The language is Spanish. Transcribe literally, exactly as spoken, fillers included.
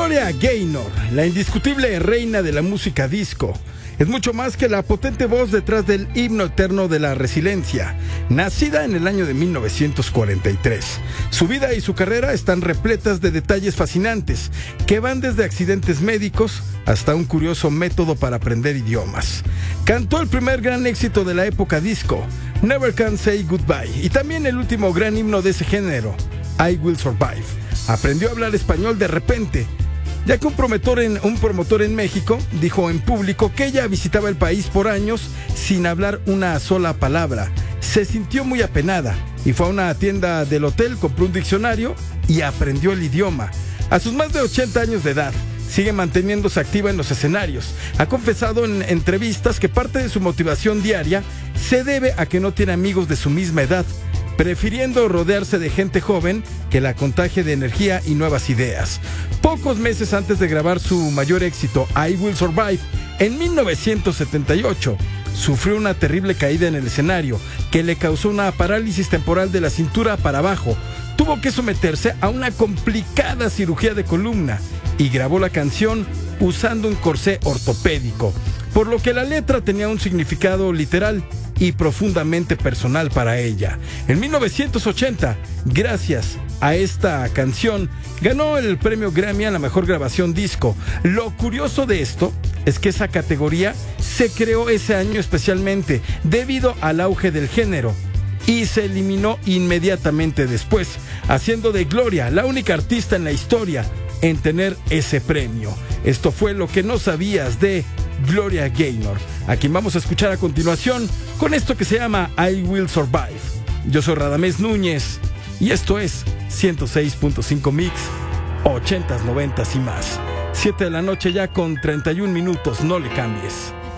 Gloria Gaynor, la indiscutible reina de la música disco, es mucho más que la potente voz detrás del himno eterno de la resiliencia. Nacida en el año de mil novecientos cuarenta y tres, su vida y su carrera están repletas de detalles fascinantes que van desde accidentes médicos hasta un curioso método para aprender idiomas. Cantó el primer gran éxito de la época disco, Never Can Say Goodbye, y también el último gran himno de ese género, I Will Survive. Aprendió a hablar español de repente, ya que un promotor, en, un promotor en México dijo en público que ella visitaba el país por años sin hablar una sola palabra. Se sintió muy apenada y fue a una tienda del hotel, compró un diccionario y aprendió el idioma. A sus más de ochenta años de edad, sigue manteniéndose activa en los escenarios. Ha confesado en entrevistas que parte de su motivación diaria se debe a que no tiene amigos de su misma edad, prefiriendo rodearse de gente joven que la contagie de energía y nuevas ideas. Pocos meses antes de grabar su mayor éxito, I Will Survive, en mil novecientos setenta y ocho, sufrió una terrible caída en el escenario que le causó una parálisis temporal de la cintura para abajo. Tuvo que someterse a una complicada cirugía de columna y grabó la canción usando un corsé ortopédico, por lo que la letra tenía un significado literal y profundamente personal para ella. En mil novecientos ochenta, gracias a esta canción, ganó el premio Grammy a la mejor grabación disco. Lo curioso de esto es que esa categoría se creó ese año especialmente debido al auge del género y se eliminó inmediatamente después, haciendo de Gloria la única artista en la historia en tener ese premio. Esto fue lo que no sabías de Gloria Gaynor, a quien vamos a escuchar a continuación con esto que se llama I Will Survive. Yo soy Radamés Núñez y esto es ciento seis punto cinco Mix, ochentas, noventas y más. siete de la noche ya con treinta y un minutos, no le cambies.